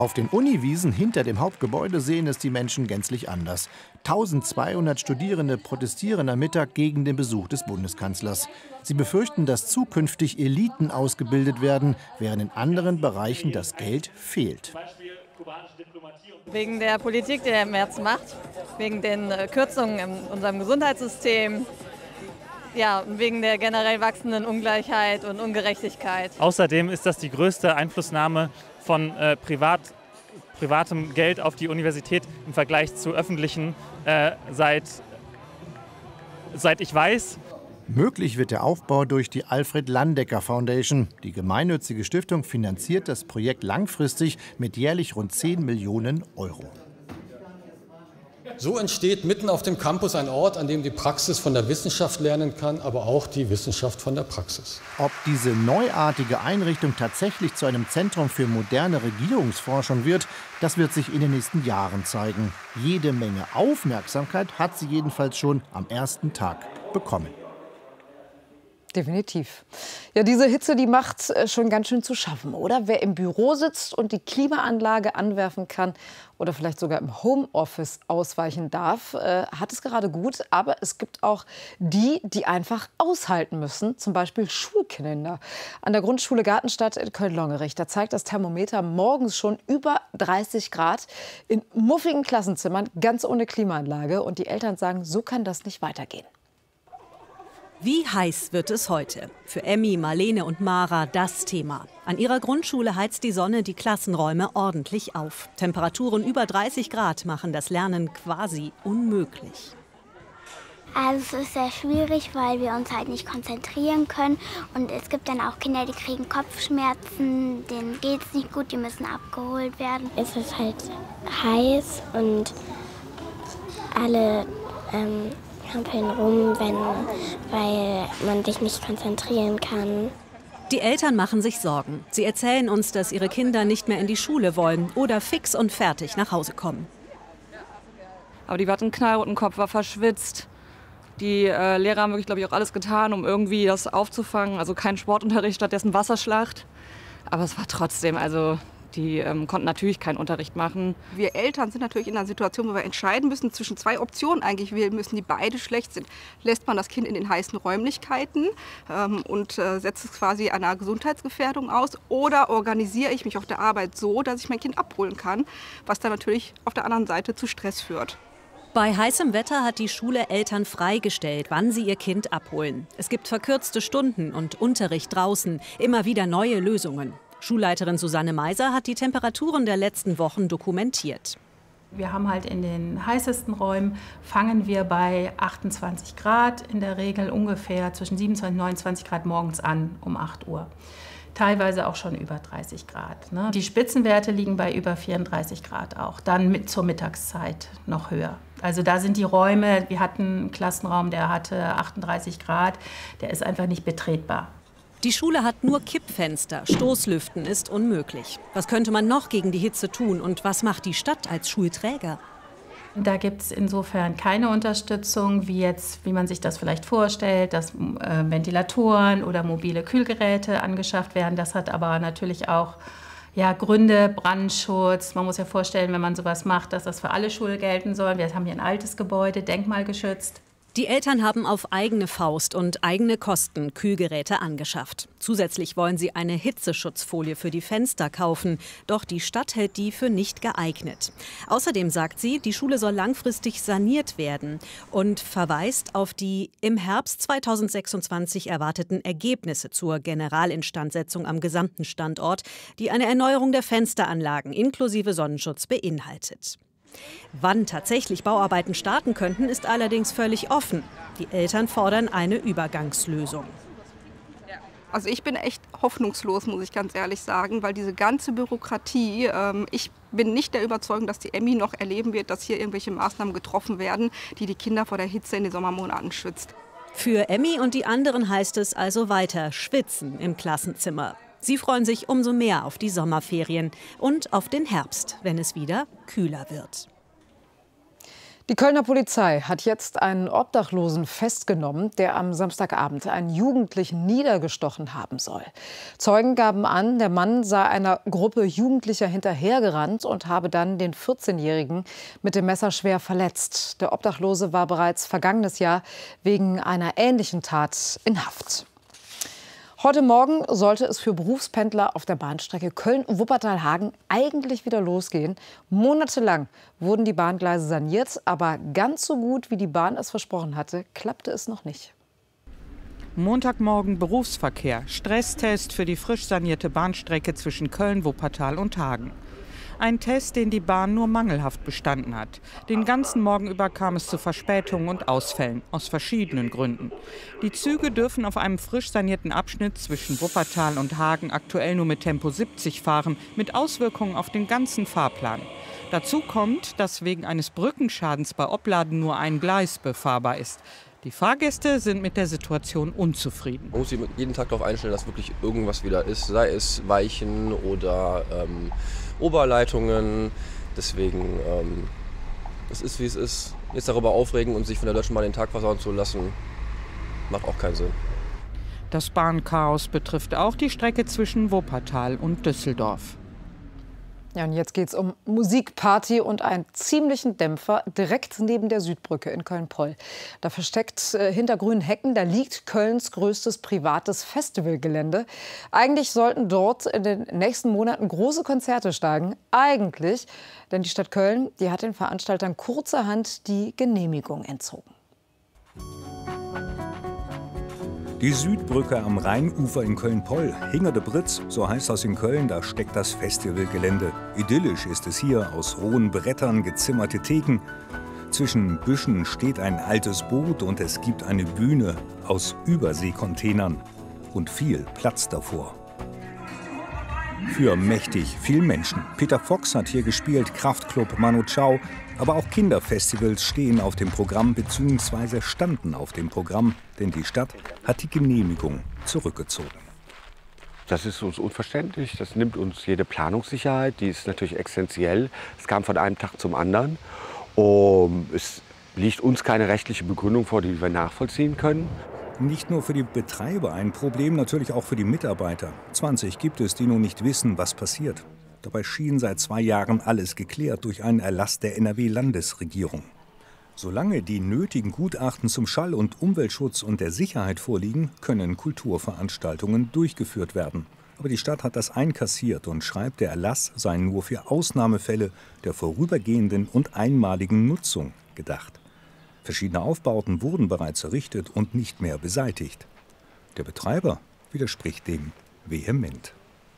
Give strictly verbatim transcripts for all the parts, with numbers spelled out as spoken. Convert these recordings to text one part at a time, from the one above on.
Auf den Uniwiesen hinter dem Hauptgebäude sehen es die Menschen gänzlich anders. eintausendzweihundert Studierende protestieren am Mittag gegen den Besuch des Bundeskanzlers. Sie befürchten, dass zukünftig Eliten ausgebildet werden, während in anderen Bereichen das Geld fehlt. Wegen der Politik, die er im März macht, wegen den Kürzungen in unserem Gesundheitssystem, ja, wegen der generell wachsenden Ungleichheit und Ungerechtigkeit. Außerdem ist das die größte Einflussnahme von äh, Privat, privatem Geld auf die Universität im Vergleich zu öffentlichen äh, seit, seit ich weiß. Möglich wird der Aufbau durch die Alfred Landecker Foundation. Die gemeinnützige Stiftung finanziert das Projekt langfristig mit jährlich rund zehn Millionen Euro. So entsteht mitten auf dem Campus ein Ort, an dem die Praxis von der Wissenschaft lernen kann, aber auch die Wissenschaft von der Praxis. Ob diese neuartige Einrichtung tatsächlich zu einem Zentrum für moderne Regierungsforschung wird, das wird sich in den nächsten Jahren zeigen. Jede Menge Aufmerksamkeit hat sie jedenfalls schon am ersten Tag bekommen. Definitiv. Ja, diese Hitze, die macht schon ganz schön zu schaffen, oder? Wer im Büro sitzt und die Klimaanlage anwerfen kann oder vielleicht sogar im Homeoffice ausweichen darf, äh, hat es gerade gut. Aber es gibt auch die, die einfach aushalten müssen, zum Beispiel Schulkinder. An der Grundschule Gartenstadt in Köln-Longerich, da zeigt das Thermometer morgens schon über dreißig Grad in muffigen Klassenzimmern, ganz ohne Klimaanlage. Und die Eltern sagen, so kann das nicht weitergehen. Wie heiß wird es heute? Für Emmy, Marlene und Mara das Thema. An ihrer Grundschule heizt die Sonne die Klassenräume ordentlich auf. Temperaturen über dreißig Grad machen das Lernen quasi unmöglich. Also es ist sehr schwierig, weil wir uns halt nicht konzentrieren können. Und es gibt dann auch Kinder, die kriegen Kopfschmerzen, denen geht es nicht gut, die müssen abgeholt werden. Es ist halt heiß und alle ähm hampeln rum, wenn, weil man sich nicht konzentrieren kann. Die Eltern machen sich Sorgen. Sie erzählen uns, dass ihre Kinder nicht mehr in die Schule wollen oder fix und fertig nach Hause kommen. Aber die hatten einen knallroten Kopf, war verschwitzt. Die äh, Lehrer haben wirklich, glaube ich, auch alles getan, um irgendwie das aufzufangen. Also kein Sportunterricht, stattdessen Wasserschlacht. Aber es war trotzdem, also die ähm, konnten natürlich keinen Unterricht machen. Wir Eltern sind natürlich in einer Situation, wo wir entscheiden müssen, zwischen zwei Optionen eigentlich wählen müssen, die beide schlecht sind. Lässt man das Kind in den heißen Räumlichkeiten ähm, und äh, setzt es quasi einer Gesundheitsgefährdung aus, oder organisiere ich mich auf der Arbeit so, dass ich mein Kind abholen kann, was dann natürlich auf der anderen Seite zu Stress führt. Bei heißem Wetter hat die Schule Eltern freigestellt, wann sie ihr Kind abholen. Es gibt verkürzte Stunden und Unterricht draußen, immer wieder neue Lösungen. Schulleiterin Susanne Meiser hat die Temperaturen der letzten Wochen dokumentiert. Wir haben halt in den heißesten Räumen, fangen wir bei achtundzwanzig Grad, in der Regel ungefähr zwischen siebenundzwanzig und neunundzwanzig Grad morgens an um acht Uhr. Teilweise auch schon über dreißig Grad. Ne? Die Spitzenwerte liegen bei über vierunddreißig Grad auch, dann mit zur Mittagszeit noch höher. Also da sind die Räume, wir hatten einen Klassenraum, der hatte achtunddreißig Grad, der ist einfach nicht betretbar. Die Schule hat nur Kippfenster, Stoßlüften ist unmöglich. Was könnte man noch gegen die Hitze tun und was macht die Stadt als Schulträger? Da gibt es insofern keine Unterstützung, wie, jetzt, wie man sich das vielleicht vorstellt, dass äh, Ventilatoren oder mobile Kühlgeräte angeschafft werden. Das hat aber natürlich auch ja, Gründe, Brandschutz. Man muss ja vorstellen, wenn man sowas macht, dass das für alle Schulen gelten soll. Wir haben hier ein altes Gebäude, denkmalgeschützt. Die Eltern haben auf eigene Faust und eigene Kosten Kühlgeräte angeschafft. Zusätzlich wollen sie eine Hitzeschutzfolie für die Fenster kaufen. Doch die Stadt hält die für nicht geeignet. Außerdem sagt sie, die Schule soll langfristig saniert werden und verweist auf die im Herbst zweitausendsechsundzwanzig erwarteten Ergebnisse zur Generalinstandsetzung am gesamten Standort, die eine Erneuerung der Fensteranlagen inklusive Sonnenschutz beinhaltet. Wann tatsächlich Bauarbeiten starten könnten, ist allerdings völlig offen. Die Eltern fordern eine Übergangslösung. Also ich bin echt hoffnungslos, muss ich ganz ehrlich sagen, weil diese ganze Bürokratie, ähm, ich bin nicht der Überzeugung, dass die Emmy noch erleben wird, dass hier irgendwelche Maßnahmen getroffen werden, die die Kinder vor der Hitze in den Sommermonaten schützt. Für Emmy und die anderen heißt es also weiter schwitzen im Klassenzimmer. Sie freuen sich umso mehr auf die Sommerferien und auf den Herbst, wenn es wieder kühler wird. Die Kölner Polizei hat jetzt einen Obdachlosen festgenommen, der am Samstagabend einen Jugendlichen niedergestochen haben soll. Zeugen gaben an, der Mann sei einer Gruppe Jugendlicher hinterhergerannt und habe dann den vierzehnjährigen mit dem Messer schwer verletzt. Der Obdachlose war bereits vergangenes Jahr wegen einer ähnlichen Tat in Haft. Heute Morgen sollte es für Berufspendler auf der Bahnstrecke Köln-Wuppertal-Hagen eigentlich wieder losgehen. Monatelang wurden die Bahngleise saniert, aber ganz so gut, wie die Bahn es versprochen hatte, klappte es noch nicht. Montagmorgen Berufsverkehr, Stresstest für die frisch sanierte Bahnstrecke zwischen Köln, Wuppertal und Hagen. Ein Test, den die Bahn nur mangelhaft bestanden hat. Den ganzen Morgen über kam es zu Verspätungen und Ausfällen, aus verschiedenen Gründen. Die Züge dürfen auf einem frisch sanierten Abschnitt zwischen Wuppertal und Hagen aktuell nur mit Tempo siebzig fahren, mit Auswirkungen auf den ganzen Fahrplan. Dazu kommt, dass wegen eines Brückenschadens bei Opladen nur ein Gleis befahrbar ist. Die Fahrgäste sind mit der Situation unzufrieden. Man muss sich jeden Tag darauf einstellen, dass wirklich irgendwas wieder ist, sei es Weichen oder ähm, Oberleitungen. Deswegen, ähm, es ist wie es ist. Jetzt darüber aufregen und sich von der Deutschen Bahn den Tag versauen zu lassen, macht auch keinen Sinn. Das Bahnchaos betrifft auch die Strecke zwischen Wuppertal und Düsseldorf. Ja, und jetzt geht es um Musikparty und einen ziemlichen Dämpfer direkt neben der Südbrücke in Köln-Poll. Da versteckt äh, hinter grünen Hecken, da liegt Kölns größtes privates Festivalgelände. Eigentlich sollten dort in den nächsten Monaten große Konzerte steigen. Eigentlich, denn die Stadt Köln, die hat den Veranstaltern kurzerhand die Genehmigung entzogen. Die Südbrücke am Rheinufer in Köln-Poll, Hinger de Britz, so heißt das in Köln, da steckt das Festivalgelände. Idyllisch ist es hier, aus rohen Brettern gezimmerte Theken. Zwischen Büschen steht ein altes Boot und es gibt eine Bühne aus Überseekontainern und viel Platz davor. Für mächtig viel Menschen. Peter Fox hat hier gespielt, Kraftklub Manu Chao. Aber auch Kinderfestivals stehen auf dem Programm bzw. standen auf dem Programm, denn die Stadt hat die Genehmigung zurückgezogen. Das ist uns unverständlich, das nimmt uns jede Planungssicherheit, die ist natürlich essentiell. Es kam von einem Tag zum anderen. Um, es liegt uns keine rechtliche Begründung vor, die wir nachvollziehen können. Nicht nur für die Betreiber ein Problem, natürlich auch für die Mitarbeiter. zwanzig gibt es, die nun nicht wissen, was passiert. Dabei schien seit zwei Jahren alles geklärt durch einen Erlass der N R W-Landesregierung. Solange die nötigen Gutachten zum Schall- und Umweltschutz und der Sicherheit vorliegen, können Kulturveranstaltungen durchgeführt werden. Aber die Stadt hat das einkassiert und schreibt, der Erlass sei nur für Ausnahmefälle der vorübergehenden und einmaligen Nutzung gedacht. Verschiedene Aufbauten wurden bereits errichtet und nicht mehr beseitigt. Der Betreiber widerspricht dem vehement.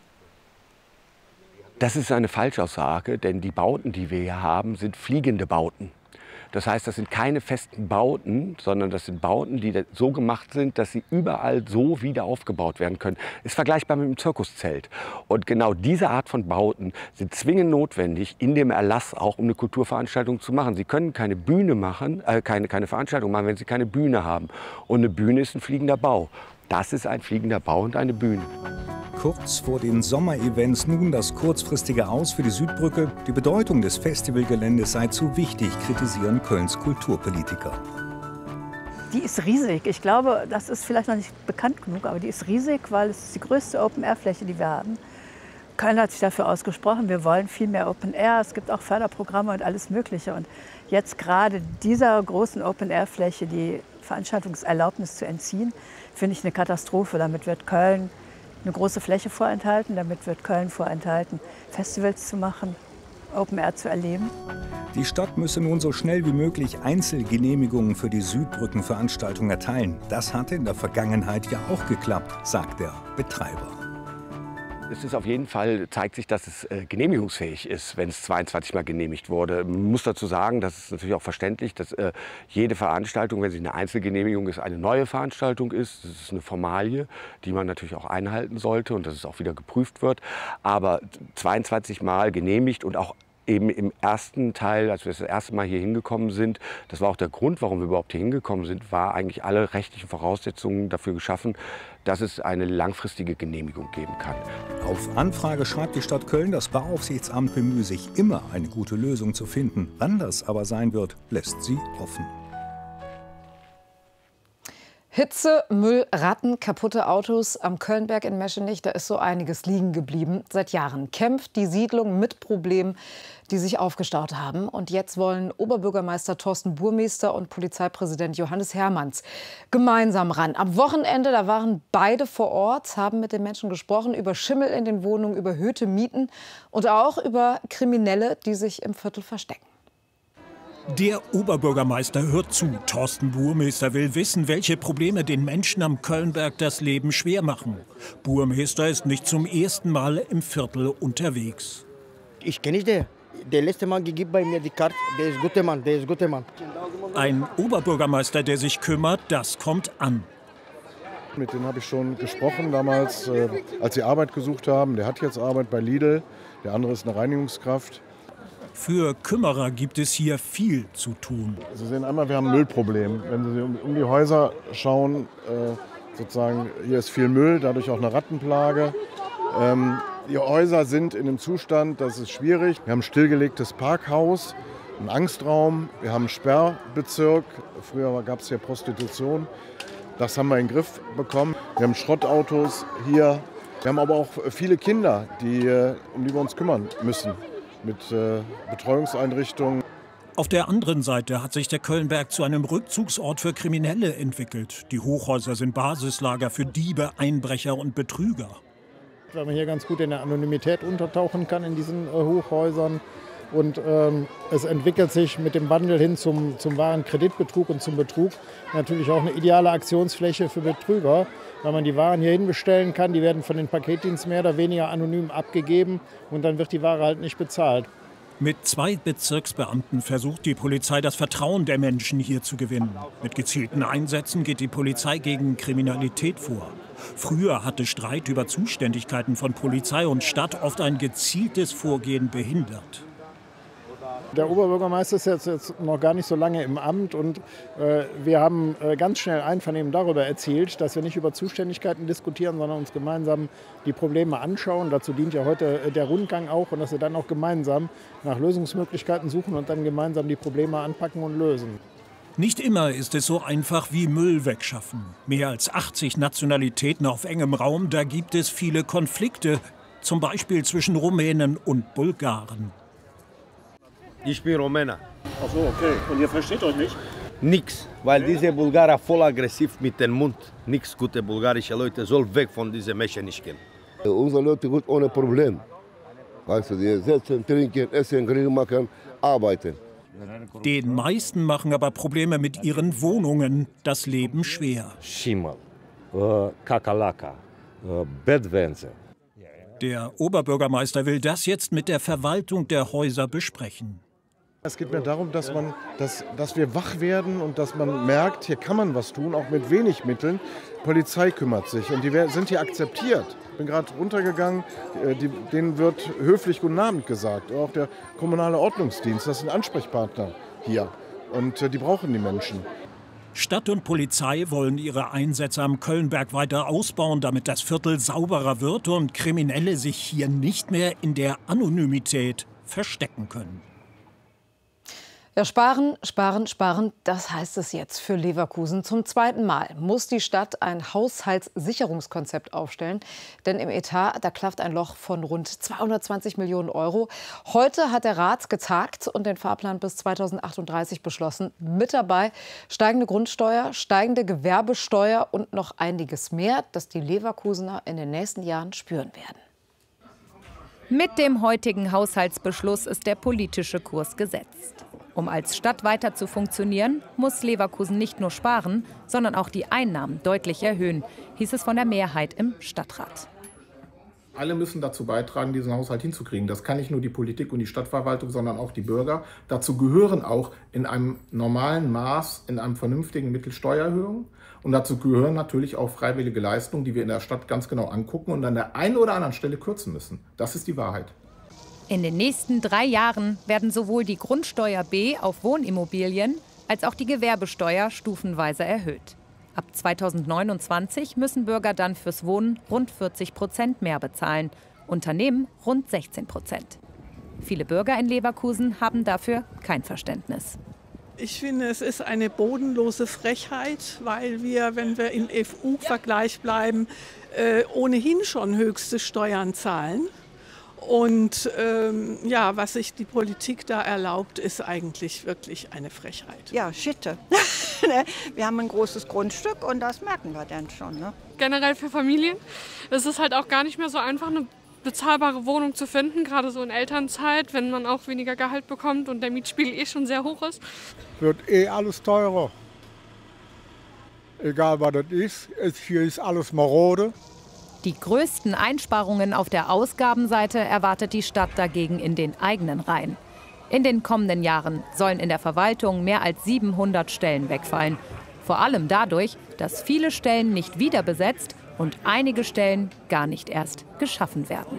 Das ist eine Falschaussage, denn die Bauten, die wir hier haben, sind fliegende Bauten. Das heißt, das sind keine festen Bauten, sondern das sind Bauten, die so gemacht sind, dass sie überall so wieder aufgebaut werden können. Ist vergleichbar mit einem Zirkuszelt. Und genau diese Art von Bauten sind zwingend notwendig in dem Erlass auch, um eine Kulturveranstaltung zu machen. Sie können keine Bühne machen, äh, keine, keine Veranstaltung machen, wenn Sie keine Bühne haben. Und eine Bühne ist ein fliegender Bau. Das ist ein fliegender Bau und eine Bühne. Kurz vor den Sommerevents nun das kurzfristige Aus für die Südbrücke. Die Bedeutung des Festivalgeländes sei zu wichtig, kritisieren Kölns Kulturpolitiker. Die ist riesig. Ich glaube, das ist vielleicht noch nicht bekannt genug, aber die ist riesig, weil es ist die größte Open-Air-Fläche, die wir haben. Köln hat sich dafür ausgesprochen, wir wollen viel mehr Open-Air. Es gibt auch Förderprogramme und alles Mögliche. Und jetzt gerade dieser großen Open-Air-Fläche die Veranstaltungserlaubnis zu entziehen, finde ich eine Katastrophe. Damit wird Köln eine große Fläche vorenthalten, damit wird Köln vorenthalten, Festivals zu machen, Open Air zu erleben. Die Stadt müsse nun so schnell wie möglich Einzelgenehmigungen für die Südbrückenveranstaltung erteilen. Das hatte in der Vergangenheit ja auch geklappt, sagt der Betreiber. Es ist auf jeden Fall, zeigt sich, dass es äh, genehmigungsfähig ist, wenn es zweiundzwanzig Mal genehmigt wurde. Man muss dazu sagen, das ist natürlich auch verständlich, dass äh, jede Veranstaltung, wenn sie eine Einzelgenehmigung ist, eine neue Veranstaltung ist. Das ist eine Formalie, die man natürlich auch einhalten sollte und dass es auch wieder geprüft wird. Aber zweiundzwanzig Mal genehmigt und auch eben im ersten Teil, als wir das erste Mal hier hingekommen sind, das war auch der Grund, warum wir überhaupt hier hingekommen sind, war eigentlich alle rechtlichen Voraussetzungen dafür geschaffen, dass es eine langfristige Genehmigung geben kann. Auf Anfrage schreibt die Stadt Köln, das Bauaufsichtsamt bemühe sich immer, eine gute Lösung zu finden. Wann das aber sein wird, lässt sie offen. Hitze, Müll, Ratten, kaputte Autos. Am Kölnberg in Meschenich, da ist so einiges liegen geblieben. Seit Jahren kämpft die Siedlung mit Problemen, die sich aufgestaut haben. Und jetzt wollen Oberbürgermeister Thorsten Burmester und Polizeipräsident Johannes Hermanns gemeinsam ran. Am Wochenende, da waren beide vor Ort, haben mit den Menschen gesprochen über Schimmel in den Wohnungen, über erhöhte Mieten und auch über Kriminelle, die sich im Viertel verstecken. Der Oberbürgermeister hört zu. Thorsten Burmester will wissen, welche Probleme den Menschen am Kölnberg das Leben schwer machen. Burmester ist nicht zum ersten Mal im Viertel unterwegs. Ich kenne nicht den. Der letzte Mal gegeben bei mir die Karte. Der ist guter Mann, der ist guter Mann. Ein Oberbürgermeister, der sich kümmert, das kommt an. Mit dem habe ich schon gesprochen damals, äh, als sie Arbeit gesucht haben. Der hat jetzt Arbeit bei Lidl, der andere ist eine Reinigungskraft. Für Kümmerer gibt es hier viel zu tun. Sie sehen einmal, wir haben ein Müllproblem. Wenn Sie um, um die Häuser schauen, äh, sozusagen, hier ist viel Müll, dadurch auch eine Rattenplage. Ähm, die Häuser sind in einem Zustand, das ist schwierig. Wir haben ein stillgelegtes Parkhaus, einen Angstraum, wir haben einen Sperrbezirk. Früher gab es hier Prostitution. Das haben wir in den Griff bekommen. Wir haben Schrottautos hier. Wir haben aber auch viele Kinder, die, um die wir uns kümmern müssen. Mit äh, Betreuungseinrichtungen. Auf der anderen Seite hat sich der Kölnberg zu einem Rückzugsort für Kriminelle entwickelt. Die Hochhäuser sind Basislager für Diebe, Einbrecher und Betrüger. Weil man hier ganz gut in der Anonymität untertauchen kann in diesen äh, Hochhäusern. Und ähm, es entwickelt sich mit dem Wandel hin zum, zum wahren Kreditbetrug und zum Betrug natürlich auch eine ideale Aktionsfläche für Betrüger, weil man die Waren hierhin bestellen kann. Die werden von den Paketdiensten mehr oder weniger anonym abgegeben und dann wird die Ware halt nicht bezahlt. Mit zwei Bezirksbeamten versucht die Polizei, das Vertrauen der Menschen hier zu gewinnen. Mit gezielten Einsätzen geht die Polizei gegen Kriminalität vor. Früher hatte Streit über Zuständigkeiten von Polizei und Stadt oft ein gezieltes Vorgehen behindert. Der Oberbürgermeister ist jetzt, jetzt noch gar nicht so lange im Amt und äh, wir haben äh, ganz schnell Einvernehmen darüber erzielt, dass wir nicht über Zuständigkeiten diskutieren, sondern uns gemeinsam die Probleme anschauen. Dazu dient ja heute äh, der Rundgang auch und dass wir dann auch gemeinsam nach Lösungsmöglichkeiten suchen und dann gemeinsam die Probleme anpacken und lösen. Nicht immer ist es so einfach wie Müll wegschaffen. Mehr als achtzig Nationalitäten auf engem Raum, da gibt es viele Konflikte, zum Beispiel zwischen Rumänen und Bulgaren. Ich bin Rumäner. Ach so, okay. Und ihr versteht euch nicht? Nix, weil diese Bulgarer voll aggressiv mit dem Mund. Nix gute bulgarische Leute soll weg von diesen Mechaniken. Unsere Leute gut ohne Problem. Weißt du, die sitzen, trinken, essen, Grill machen, arbeiten. Den meisten machen aber Probleme mit ihren Wohnungen das Leben schwer. Schimmel, äh, Kakerlaka, äh, Bettwänze. Der Oberbürgermeister will das jetzt mit der Verwaltung der Häuser besprechen. Es geht mir darum, dass, man, dass, dass wir wach werden und dass man merkt, hier kann man was tun, auch mit wenig Mitteln. Die Polizei kümmert sich und die sind hier akzeptiert. Ich bin gerade runtergegangen, die, denen wird höflich Guten Abend gesagt. Auch der kommunale Ordnungsdienst, das sind Ansprechpartner hier und die brauchen die Menschen. Stadt und Polizei wollen ihre Einsätze am Kölnberg weiter ausbauen, damit das Viertel sauberer wird und Kriminelle sich hier nicht mehr in der Anonymität verstecken können. Ja, sparen, sparen, sparen, das heißt es jetzt für Leverkusen. Zum zweiten Mal muss die Stadt ein Haushaltssicherungskonzept aufstellen. Denn im Etat, da klafft ein Loch von rund zweihundertzwanzig Millionen Euro. Heute hat der Rat getagt und den Fahrplan bis zweitausendachtunddreißig beschlossen. Mit dabei steigende Grundsteuer, steigende Gewerbesteuer und noch einiges mehr, das die Leverkusener in den nächsten Jahren spüren werden. Mit dem heutigen Haushaltsbeschluss ist der politische Kurs gesetzt. Um als Stadt weiter zu funktionieren, muss Leverkusen nicht nur sparen, sondern auch die Einnahmen deutlich erhöhen, hieß es von der Mehrheit im Stadtrat. Alle müssen dazu beitragen, diesen Haushalt hinzukriegen. Das kann nicht nur die Politik und die Stadtverwaltung, sondern auch die Bürger. Dazu gehören auch in einem normalen Maß, in einem vernünftigen Mittel Steuererhöhungen. Und dazu gehören natürlich auch freiwillige Leistungen, die wir in der Stadt ganz genau angucken und an der einen oder anderen Stelle kürzen müssen. Das ist die Wahrheit. In den nächsten drei Jahren werden sowohl die Grundsteuer B auf Wohnimmobilien als auch die Gewerbesteuer stufenweise erhöht. Ab zweitausendneunundzwanzig müssen Bürger dann fürs Wohnen rund vierzig Prozent mehr bezahlen, Unternehmen rund sechzehn Prozent. Viele Bürger in Leverkusen haben dafür kein Verständnis. Ich finde, es ist eine bodenlose Frechheit, weil wir, wenn wir im E U-Vergleich bleiben, äh, ohnehin schon höchste Steuern zahlen. Und ähm, ja, was sich die Politik da erlaubt, ist eigentlich wirklich eine Frechheit. Ja, Schitte. Wir haben ein großes Grundstück und das merken wir dann schon. Ne? Generell für Familien ist es halt auch gar nicht mehr so einfach, eine bezahlbare Wohnung zu finden, gerade so in Elternzeit, wenn man auch weniger Gehalt bekommt und der Mietspiegel eh schon sehr hoch ist. Wird eh alles teurer. Egal was das ist, es, hier ist alles marode. Die größten Einsparungen auf der Ausgabenseite erwartet die Stadt dagegen in den eigenen Reihen. In den kommenden Jahren sollen in der Verwaltung mehr als siebenhundert Stellen wegfallen. Vor allem dadurch, dass viele Stellen nicht wieder besetzt und einige Stellen gar nicht erst geschaffen werden.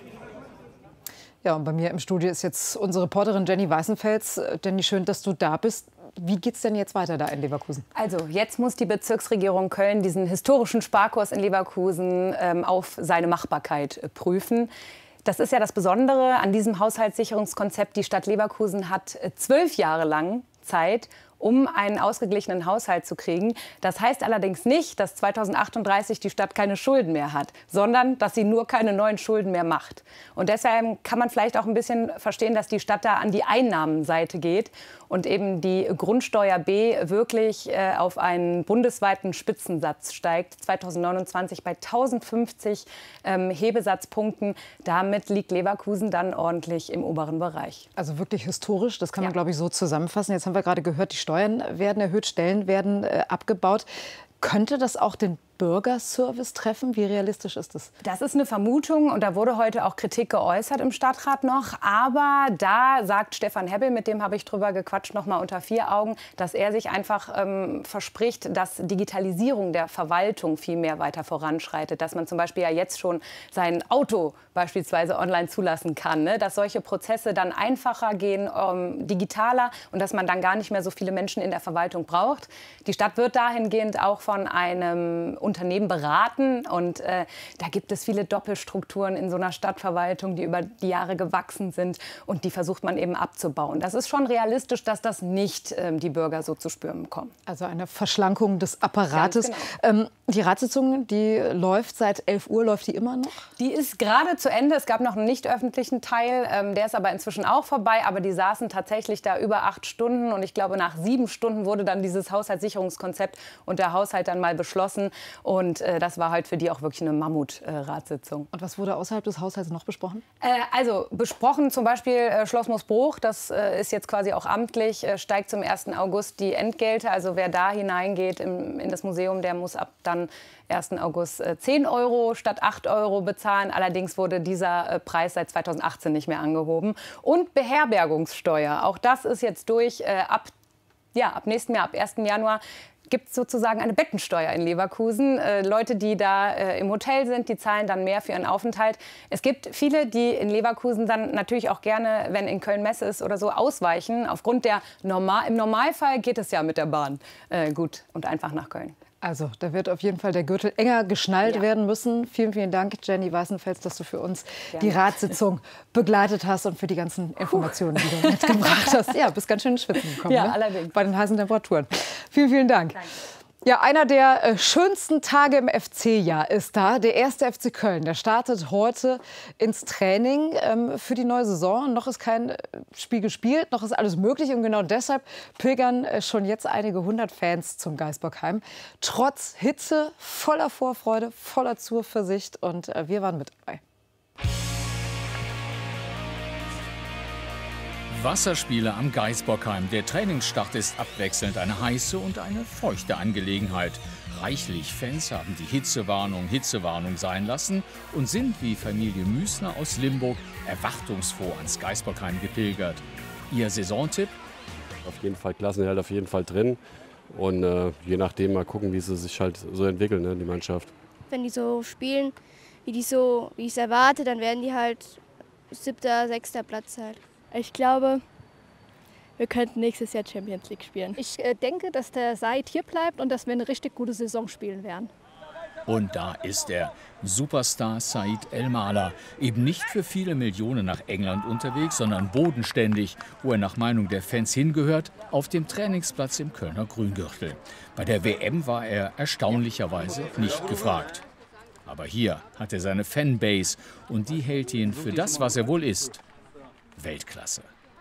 Ja, und bei mir im Studio ist jetzt unsere Reporterin Jenny Weißenfels. Jenny, schön, dass du da bist. Wie geht es denn jetzt weiter da in Leverkusen? Also jetzt muss die Bezirksregierung Köln diesen historischen Sparkurs in Leverkusen ähm, auf seine Machbarkeit äh, prüfen. Das ist ja das Besondere an diesem Haushaltssicherungskonzept. Die Stadt Leverkusen hat äh, zwölf Jahre lang Zeit, um einen ausgeglichenen Haushalt zu kriegen. Das heißt allerdings nicht, dass zweitausendachtunddreißig die Stadt keine Schulden mehr hat, sondern dass sie nur keine neuen Schulden mehr macht. Und deshalb kann man vielleicht auch ein bisschen verstehen, dass die Stadt da an die Einnahmenseite geht und eben die Grundsteuer B wirklich äh, auf einen bundesweiten Spitzensatz steigt. zweitausendneunundzwanzig bei tausendfünfzig ähm, Hebesatzpunkten. Damit liegt Leverkusen dann ordentlich im oberen Bereich. Also wirklich historisch, das kann man, Ja. glaube ich, so zusammenfassen. Jetzt haben wir gerade gehört, die Steuern werden erhöht, Stellen werden äh, abgebaut. Könnte das auch den Bürgerservice treffen? Wie realistisch ist das? Das ist eine Vermutung und da wurde heute auch Kritik geäußert im Stadtrat noch. Aber da sagt Stefan Hebbel, mit dem habe ich drüber gequatscht, noch mal unter vier Augen, dass er sich einfach ähm, verspricht, dass Digitalisierung der Verwaltung viel mehr weiter voranschreitet. Dass man zum Beispiel ja jetzt schon sein Auto beispielsweise online zulassen kann. Ne? Dass solche Prozesse dann einfacher gehen, ähm, digitaler und dass man dann gar nicht mehr so viele Menschen in der Verwaltung braucht. Die Stadt wird dahingehend auch von einem Unternehmen beraten und äh, da gibt es viele Doppelstrukturen in so einer Stadtverwaltung, die über die Jahre gewachsen sind und die versucht man eben abzubauen. Das ist schon realistisch, dass das nicht ähm, die Bürger so zu spüren bekommen. Also eine Verschlankung des Apparates. Ganz genau. Ähm, die Ratssitzung, die läuft seit elf Uhr, läuft die immer noch? Die ist gerade zu Ende. Es gab noch einen nicht öffentlichen Teil, ähm, der ist aber inzwischen auch vorbei. Aber die saßen tatsächlich da über acht Stunden und ich glaube, nach sieben Stunden wurde dann dieses Haushaltssicherungskonzept und der Haushalt dann mal beschlossen. Und äh, das war halt für die auch wirklich eine Mammut-Ratssitzung. Und was wurde außerhalb des Haushalts noch besprochen? Äh, also besprochen zum Beispiel äh, Schloss Moosbruch, das äh, ist jetzt quasi auch amtlich, äh, steigt zum ersten August die Entgelte. Also wer da hineingeht im, in das Museum, der muss ab dann ersten August äh, zehn Euro statt acht Euro bezahlen. Allerdings wurde dieser äh, Preis seit zweitausendachtzehn nicht mehr angehoben. Und Beherbergungssteuer, auch das ist jetzt durch. Äh, ab, ja, ab nächsten Jahr, ab ersten Januar, gibt es sozusagen eine Bettensteuer in Leverkusen. Äh, Leute, die da äh, im Hotel sind, die zahlen dann mehr für ihren Aufenthalt. Es gibt viele, die in Leverkusen dann natürlich auch gerne, wenn in Köln Messe ist oder so, ausweichen. Aufgrund der Normal im Normalfall geht es ja mit der Bahn äh, gut und einfach nach Köln. Also, da wird auf jeden Fall der Gürtel enger geschnallt Ja. werden müssen. Vielen, vielen Dank, Jenny Weißenfels, dass du für uns Gerne. die Ratssitzung begleitet hast und für die ganzen Informationen, die du mitgebracht hast. Ja, bist ganz schön ins Schwitzen gekommen, Ja, ne? allerdings. Bei den heißen Temperaturen. Vielen, vielen Dank. Danke. Ja, einer der äh, schönsten Tage im F C-Jahr ist da. Der erste F C Köln, der startet heute ins Training ähm, für die neue Saison. Noch ist kein äh, Spiel gespielt, noch ist alles möglich. Und genau deshalb pilgern äh, schon jetzt einige hundert Fans zum Geisbockheim. Trotz Hitze, voller Vorfreude, voller Zuversicht. Und äh, wir waren mit dabei. Wasserspiele am Geisbockheim. Der Trainingsstart ist abwechselnd eine heiße und eine feuchte Angelegenheit. Reichlich Fans haben die Hitzewarnung Hitzewarnung sein lassen und sind wie Familie Müßner aus Limburg erwartungsfroh ans Geisbockheim gepilgert. Ihr Saisontipp? Auf jeden Fall Klassenerhalt, auf jeden Fall drin. Und äh, je nachdem mal gucken, wie sie sich halt so entwickeln, ne, die Mannschaft. Wenn die so spielen, wie die so, wie ich es erwarte, dann werden die halt siebter, sechster Platz halt. Ich glaube, wir könnten nächstes Jahr Champions League spielen. Ich äh, denke, dass der Said hier bleibt und dass wir eine richtig gute Saison spielen werden. Und da ist er, Superstar Said El-Mala. Eben nicht für viele Millionen nach England unterwegs, sondern bodenständig, wo er nach Meinung der Fans hingehört, auf dem Trainingsplatz im Kölner Grüngürtel. Bei der W M war er erstaunlicherweise nicht gefragt. Aber hier hat er seine Fanbase und die hält ihn für das, was er wohl ist, Weltklasse.